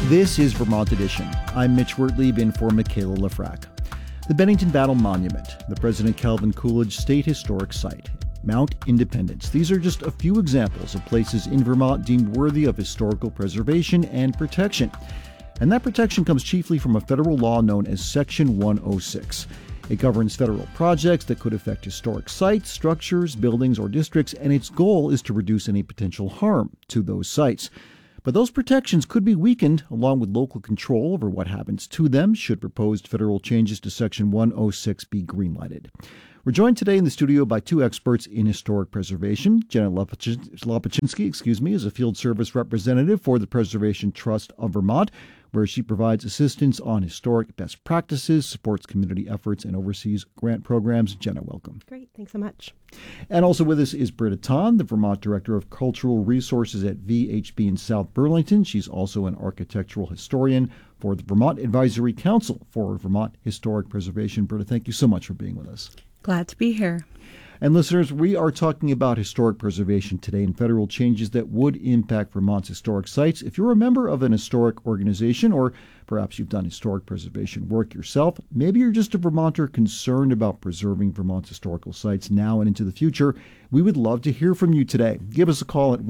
This is Vermont Edition. I'm Mitch Wertlieb in for Michaela Lafrac. The Bennington Battle Monument, the President Calvin Coolidge State Historic Site, Mount Independence. These are just a few examples of places in Vermont deemed worthy of historical preservation and protection. And that protection comes chiefly from a federal law known as Section 106. It governs federal projects that could affect historic sites, structures, buildings, or districts, and its goal is to reduce any potential harm to those sites. But those protections could be weakened, along with local control over what happens to them should proposed federal changes to Section 106 be greenlighted. We're joined today in the studio by two experts in historic preservation. Jenna Lopaczynski, is a field service representative for the Preservation Trust of Vermont, where she provides assistance on historic best practices, supports community efforts, and oversees grant programs. Jenna, welcome. Great. Thanks so much. And also with us is Britta Ton, the Vermont Director of Cultural Resources at VHB in South Burlington. She's also an architectural historian for the Vermont Advisory Council for Vermont Historic Preservation. Britta, thank you so much for being with us. Glad to be here. And listeners, we are talking about historic preservation today and federal changes that would impact Vermont's historic sites. If you're a member of an historic organization, or perhaps you've done historic preservation work yourself, maybe you're just a Vermonter concerned about preserving Vermont's historical sites now and into the future, we would love to hear from you today. Give us a call at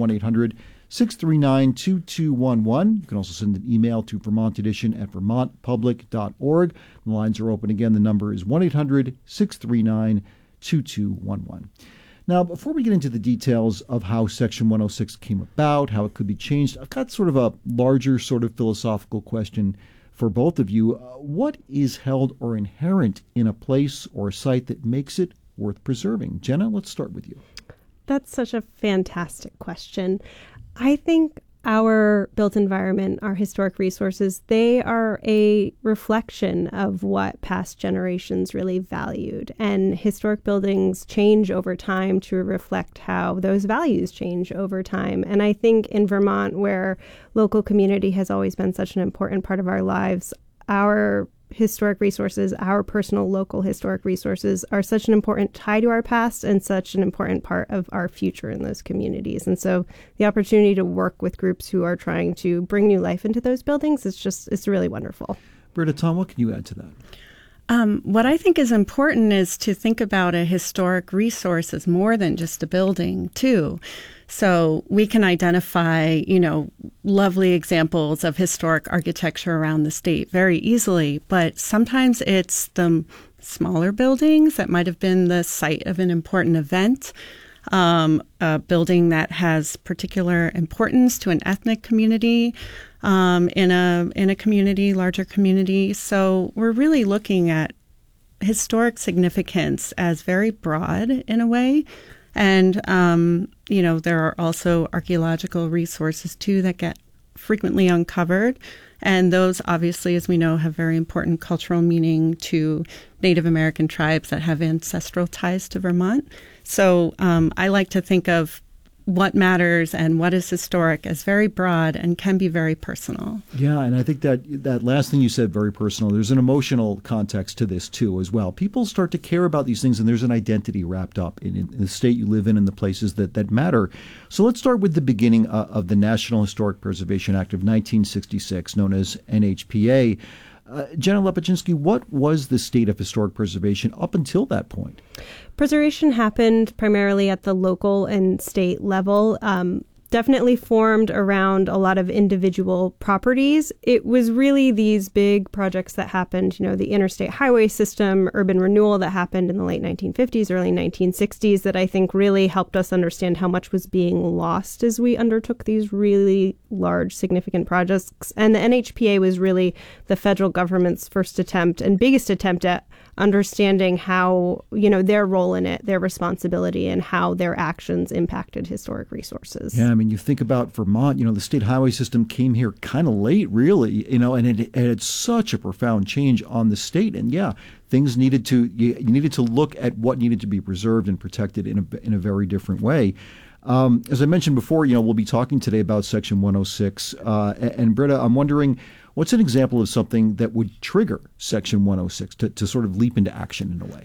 1-800-639-2211. You can also send an email to vermontedition@vermontpublic.org. The lines are open again. The number is 1-800-639-2211. Now, before we get into the details of how Section 106 came about, how it could be changed, I've got sort of a larger sort of philosophical question for both of you. What is held or inherent in a place or a site that makes it worth preserving? Jenna, let's start with you. That's such a fantastic question. I think our built environment, our historic resources, they are a reflection of what past generations really valued. And historic buildings change over time to reflect how those values change over time. And I think in Vermont, where local community has always been such an important part of our lives, our historic resources, our personal local historic resources are such an important tie to our past and such an important part of our future in those communities. And so the opportunity to work with groups who are trying to bring new life into those buildings it's really wonderful. Britta Ton, what can you add to that? What I think is important is to think about a historic resource as more than just a building, too. So we can identify, lovely examples of historic architecture around the state very easily, but sometimes it's the smaller buildings that might have been the site of an important event, a building that has particular importance to an ethnic community, in a community, larger community. So we're really looking at historic significance as very broad in a way. And, there are also archaeological resources, too, that get frequently uncovered. And those, obviously, as we know, have very important cultural meaning to Native American tribes that have ancestral ties to Vermont. So I like to think of what matters and what is historic as very broad and can be very personal. Yeah, and I think that last thing you said, very personal, there's an emotional context to this too as well. People start to care about these things and there's an identity wrapped up in the state you live in and the places that matter. So let's start with the beginning of the National Historic Preservation Act of 1966, known as NHPA. Jenna Lopaczynski, what was the state of historic preservation up until that point? Preservation happened primarily at the local and state level, definitely formed around a lot of individual properties. It was really these big projects that happened, the interstate highway system, urban renewal that happened in the late 1950s, early 1960s, that I think really helped us understand how much was being lost as we undertook these really large, significant projects. And the NHPA was really the federal government's first attempt and biggest attempt at understanding how, their role in it, their responsibility, and how their actions impacted historic resources. Yeah, I mean, you think about Vermont, the state highway system came here kind of late, really, and it had such a profound change on the state. And yeah, things you needed to look at what needed to be preserved and protected in a very different way. As I mentioned before, we'll be talking today about Section 106. And Britta, I'm wondering, what's an example of something that would trigger Section 106 to sort of leap into action in a way?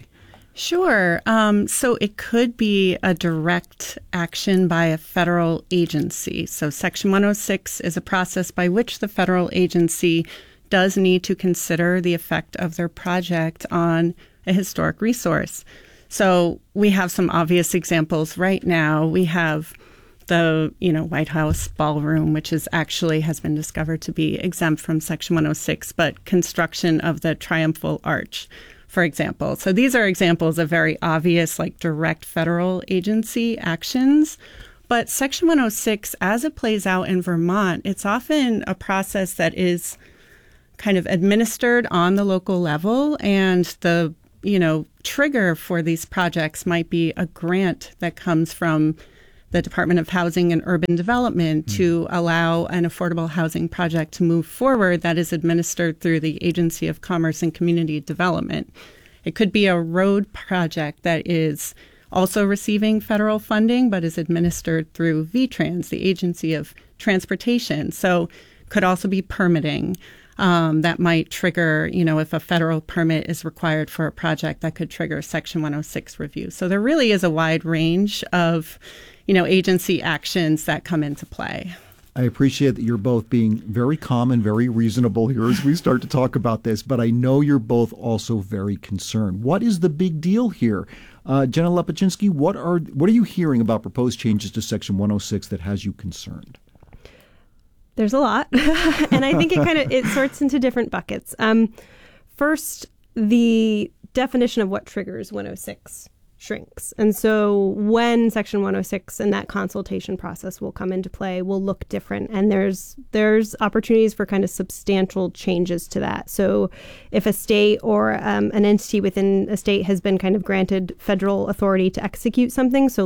Sure. So it could be a direct action by a federal agency. So Section 106 is a process by which the federal agency does need to consider the effect of their project on a historic resource. So we have some obvious examples right now. We have the White House ballroom, which has been discovered to be exempt from Section 106, but construction of the Triumphal Arch, for example. So these are examples of very obvious, direct federal agency actions. But Section 106, as it plays out in Vermont, it's often a process that is kind of administered on the local level, and the trigger for these projects might be a grant that comes from the Department of Housing and Urban Development to allow an affordable housing project to move forward that is administered through the Agency of Commerce and Community Development. It could be a road project that is also receiving federal funding but is administered through VTrans, the Agency of Transportation. So could also be permitting. That might trigger, if a federal permit is required for a project, that could trigger Section 106 review. So there really is a wide range of, agency actions that come into play. I appreciate that you're both being very calm and very reasonable here as we start to talk about this, but I know you're both also very concerned. What is the big deal here? Jenna Lepachinsky, what are you hearing about proposed changes to Section 106 that has you concerned? There's a lot, and I think it sorts into different buckets. First, the definition of what triggers 106 shrinks. And so when Section 106 and that consultation process will come into play will look different. And there's opportunities for kind of substantial changes to that. So if a state or an entity within a state has been kind of granted federal authority to execute something, so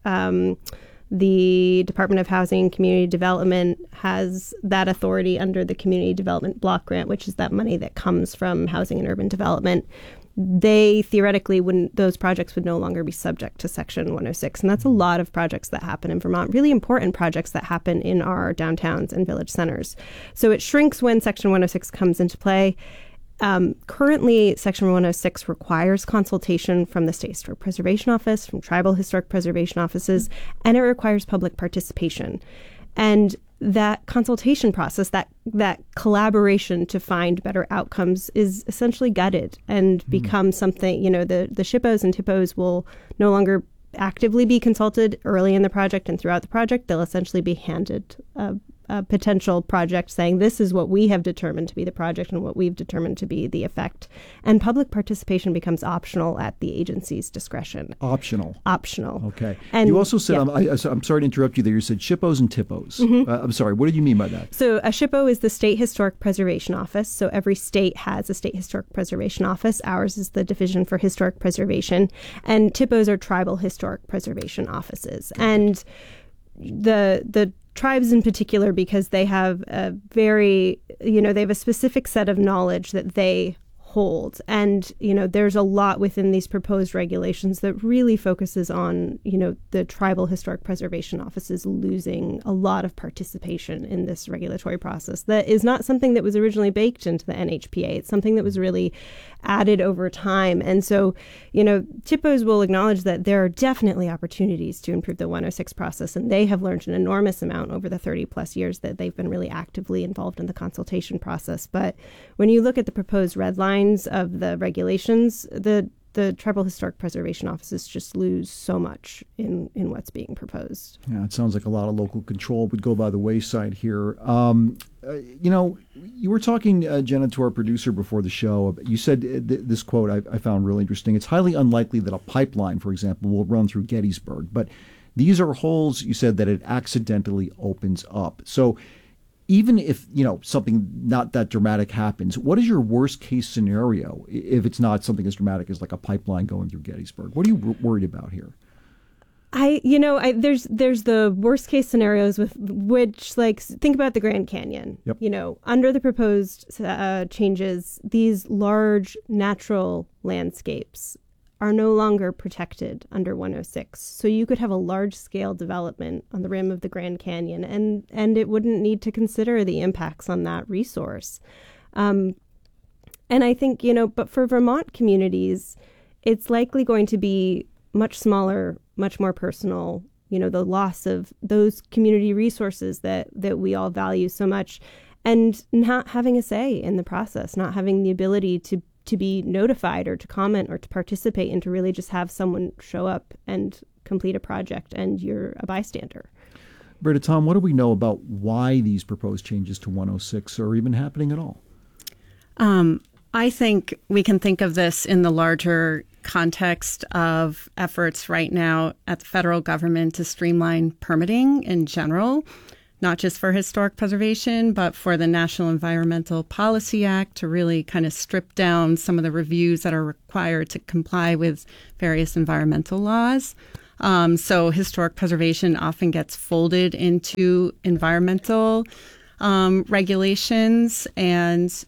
the Department of Housing and Community Development has that authority under the Community Development Block Grant, which is that money that comes from housing and urban development. They theoretically those projects would no longer be subject to Section 106. And that's a lot of projects that happen in Vermont, really important projects that happen in our downtowns and village centers. So it shrinks when Section 106 comes into play. Currently, Section 106 requires consultation from the State Historic Preservation Office, from tribal historic preservation offices, and it requires public participation. And that consultation process, that collaboration to find better outcomes is essentially gutted and becomes something, the SHPOs and TIPOs will no longer actively be consulted early in the project and throughout the project. They'll essentially be handed a potential project saying this is what we have determined to be the project and what we've determined to be the effect. And public participation becomes optional at the agency's discretion. Optional. Okay. And you also said, I'm sorry to interrupt you there, you said SHPOs and TIPOs. I'm sorry, what did you mean by that? So a SHPO is the State Historic Preservation Office. So every state has a State Historic Preservation Office. Ours is the Division for Historic Preservation. And TIPOs are Tribal Historic Preservation Offices. And the tribes in particular, because they have a they have a specific set of knowledge that they hold. And, there's a lot within these proposed regulations that really focuses on, the tribal historic preservation offices losing a lot of participation in this regulatory process. That is not something that was originally baked into the NHPA. It's something that was really added over time. And so, TIPOs will acknowledge that there are definitely opportunities to improve the 106 process, and they have learned an enormous amount over the 30 plus years that they've been really actively involved in the consultation process. But when you look at the proposed red lines of the regulations, the tribal historic preservation offices just lose so much in what's being proposed. Yeah, it sounds like a lot of local control would go by the wayside here. You were talking, Jenna, to our producer before the show. You said this quote I found really interesting. It's highly unlikely that a pipeline, for example, will run through Gettysburg, but these are holes, you said, that it accidentally opens up. So even if, something not that dramatic happens, what is your worst case scenario if it's not something as dramatic as like a pipeline going through Gettysburg? What are you worried about here? There's the worst case scenarios with which, think about the Grand Canyon. Yep. Under the proposed changes, these large natural landscapes are no longer protected under 106. So you could have a large-scale development on the rim of the Grand Canyon, and it wouldn't need to consider the impacts on that resource. And I think, but for Vermont communities, it's likely going to be much smaller, much more personal, the loss of those community resources that we all value so much, and not having a say in the process, not having the ability to be notified or to comment or to participate, and to really just have someone show up and complete a project and you're a bystander. Britta, Tom, what do we know about why these proposed changes to 106 are even happening at all? I think we can think of this in the larger context of efforts right now at the federal government to streamline permitting in general, not just for historic preservation, but for the National Environmental Policy Act to really kind of strip down some of the reviews that are required to comply with various environmental laws. So historic preservation often gets folded into environmental regulations, and,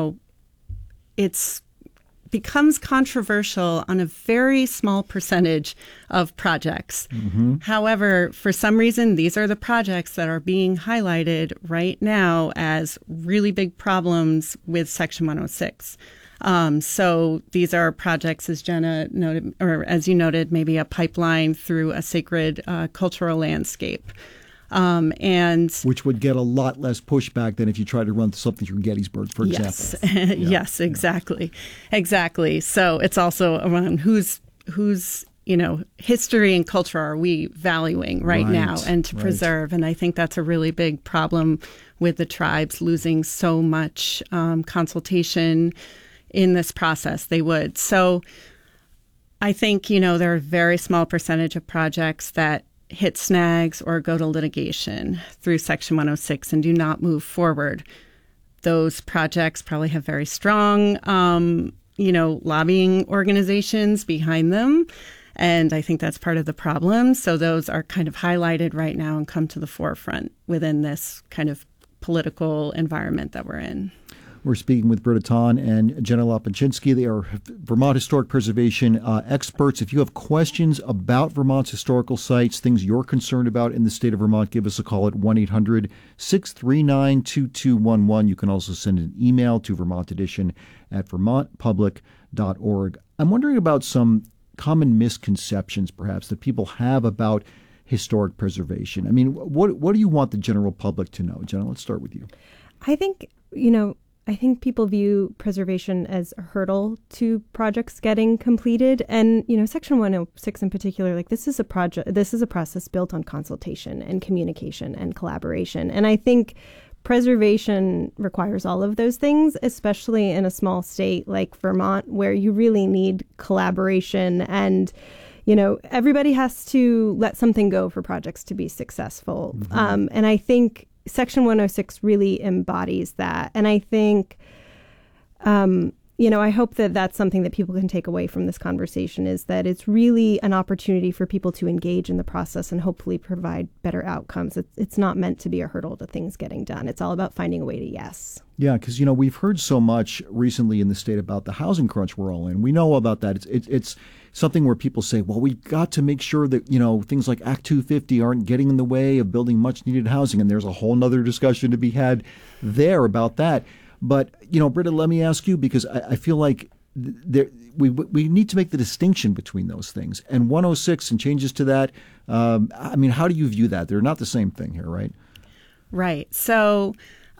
it's becomes controversial on a very small percentage of projects. Mm-hmm. However, for some reason, these are the projects that are being highlighted right now as really big problems with Section 106. So these are projects, as Jenna noted, or as you noted, maybe a pipeline through a sacred cultural landscape. And which would get a lot less pushback than if you try to run something through Gettysburg, for example. Yeah. Yes, exactly. Exactly. So it's also around whose history and culture are we valuing right now and to preserve. And I think that's a really big problem with the tribes losing so much consultation in this process. They would. So I think, there are a very small percentage of projects that hit snags or go to litigation through Section 106 and do not move forward. Those projects probably have very strong, lobbying organizations behind them. And I think that's part of the problem. So those are kind of highlighted right now and come to the forefront within this kind of political environment that we're in. We're speaking with Britta Ton and Jenna Lopaczynski. They are Vermont Historic Preservation experts. If you have questions about Vermont's historical sites, things you're concerned about in the state of Vermont, give us a call at 1-800-639-2211. You can also send an email to vermontedition@vermontpublic.org. I'm wondering about some common misconceptions, perhaps, that people have about historic preservation. I mean, what do you want the general public to know? Jenna, let's start with you. I think, I think people view preservation as a hurdle to projects getting completed. And, Section 106 in particular, this is a process built on consultation and communication and collaboration. And I think preservation requires all of those things, especially in a small state like Vermont, where you really need collaboration and everybody has to let something go for projects to be successful. Mm-hmm. And I think Section 106 really embodies that. And I think, I hope that that's something that people can take away from this conversation, is that it's really an opportunity for people to engage in the process and hopefully provide better outcomes. It's not meant to be a hurdle to things getting done. It's all about finding a way to yes. Yeah, because, we've heard so much recently in the state about the housing crunch we're all in. We know about that. It's something where people say, well, we've got to make sure that, things like Act 250 aren't getting in the way of building much needed housing. And there's a whole nother discussion to be had there about that. But, Britta, let me ask you, because I feel like we need to make the distinction between those things. And 106 and changes to that, how do you view that? They're not the same thing here, right? Right. So,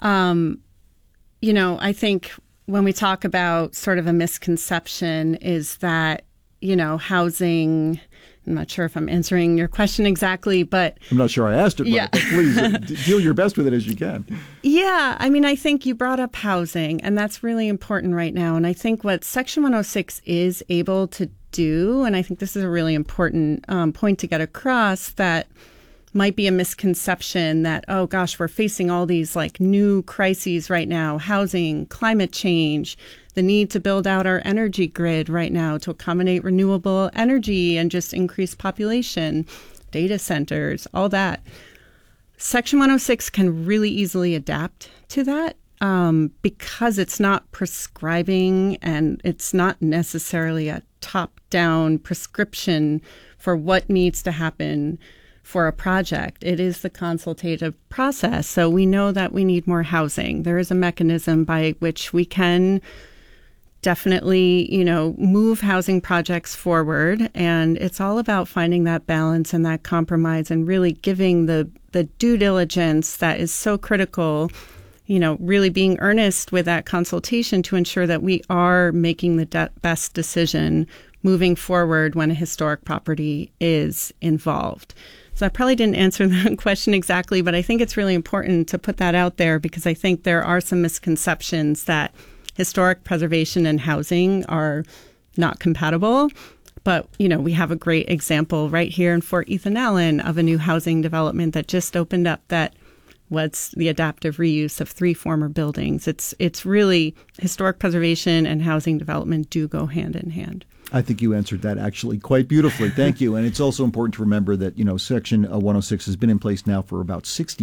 I think when we talk about sort of a misconception is that, housing, I'm not sure if I'm answering your question exactly, but I'm not sure I asked it right, but please deal your best with it as you can. Yeah, I think you brought up housing, and that's really important right now. And I think what Section 106 is able to do, and I think this is a really important point to get across, that might be a misconception that, oh gosh, we're facing all these new crises right now, housing, climate change, the need to build out our energy grid right now to accommodate renewable energy and just increase population, data centers, all that. Section 106 can really easily adapt to that because it's not prescribing and it's not necessarily a top-down prescription for what needs to happen for a project. It is the consultative process. So we know that we need more housing. There is a mechanism by which we can definitely, move housing projects forward. And it's all about finding that balance and that compromise and really giving the due diligence that is so critical, really being earnest with that consultation to ensure that we are making the best decision moving forward when a historic property is involved. So I probably didn't answer that question exactly, but I think it's really important to put that out there because I think there are some misconceptions that historic preservation and housing are not compatible. But, we have a great example right here in Fort Ethan Allen of a new housing development that just opened up that was the adaptive reuse of 3 former buildings. It's really historic preservation and housing development do go hand in hand. I think you answered that actually quite beautifully. Thank you. And it's also important to remember that, Section 106 has been in place now for about 60